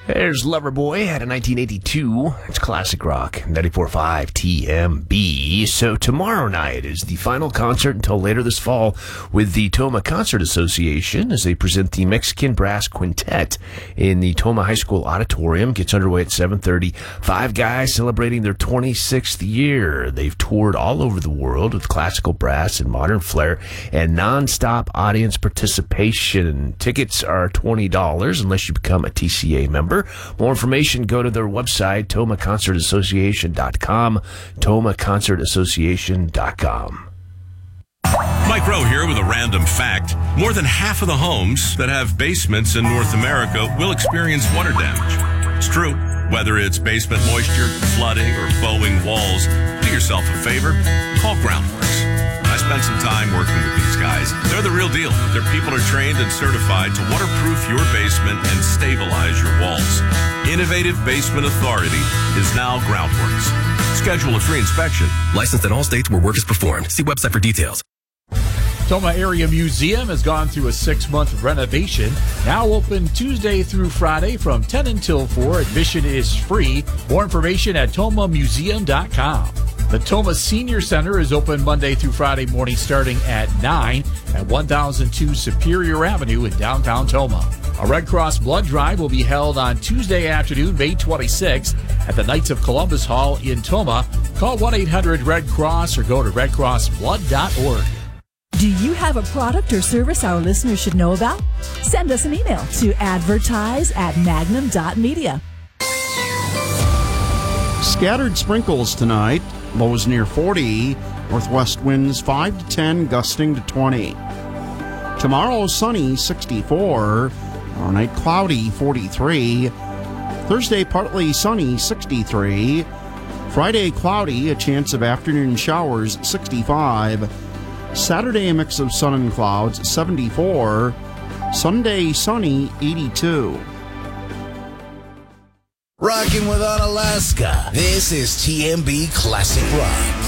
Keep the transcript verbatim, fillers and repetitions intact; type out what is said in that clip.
There's Loverboy out of nineteen eighty-two. It's classic rock, ninety-four point five T M B. So tomorrow night is the final concert until later this fall with the Toma Concert Association as they present the Mexican Brass Quintet in the Toma High School Auditorium. Gets underway at seven thirty. Five guys celebrating their twenty-sixth year. They've toured all over the world with classical brass and modern flair and non-stop audience participation. Tickets are twenty dollars unless you become a T C A member. More information, go to their website, toma concert association dot com, toma concert association dot com. Mike Rowe here with a random fact. More than half of the homes that have basements in North America will experience water damage. It's true. Whether it's basement moisture, flooding, or bowing walls, do yourself a favor, call Groundworks. I spent some time working with these guys. They're the real deal. Their people are trained and certified to waterproof your basement and stabilize your walls. Innovative Basement Authority is now Groundworks. Schedule a free inspection. Licensed in all states where work is performed. See website for details. Toma Area Museum has gone through a six-month renovation. Now open Tuesday through Friday from ten until four. Admission is free. More information at toma museum dot com. The Toma Senior Center is open Monday through Friday morning starting at nine at one thousand two Superior Avenue in downtown Toma. A Red Cross blood drive will be held on Tuesday afternoon, May twenty-sixth at the Knights of Columbus Hall in Toma. Call one eight hundred red cross or go to red cross blood dot org. Do you have a product or service our listeners should know about? Send us an email to advertise at magnum dot media. Scattered sprinkles tonight. Lows near forty. Northwest winds five to ten, gusting to twenty. Tomorrow, sunny, sixty-four. Tomorrow night, cloudy, forty-three. Thursday, partly sunny, sixty-three. Friday, cloudy, a chance of afternoon showers, sixty-five. Saturday, a mix of sun and clouds, seventy-four. Sunday, sunny, eighty-two. Rocking with Unalaska. This is T M B Classic Rock.